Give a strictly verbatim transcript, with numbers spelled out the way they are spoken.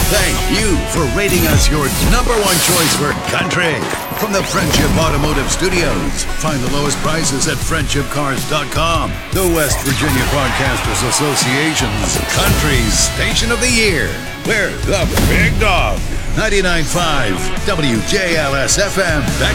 Thank you for rating us your number one choice for country. From the Friendship Automotive Studios, find the lowest prices at friendship cars dot com. The West Virginia Broadcasters Association's Country Station of the Year. We're the Big Dog. ninety-nine point five W J L S F M.